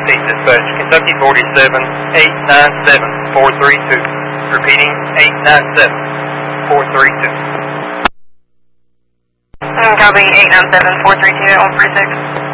Okay, dispatch, Kentucky 47, 897, 432. Repeating, 897, 432. Copy, 897, 432 at 146.